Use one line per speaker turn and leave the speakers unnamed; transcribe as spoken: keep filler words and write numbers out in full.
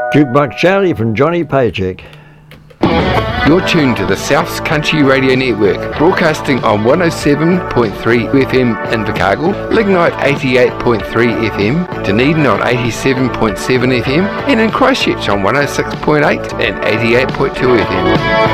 Jukebox Charlie from Johnny Paycheck.
You're tuned to the South's Country Radio Network, broadcasting on one oh seven point three F M in Invercargill, Lignite eighty-eight point three F M, Dunedin on eighty-seven point seven F M, and in Christchurch on one oh six point eight and eighty-eight point two F M.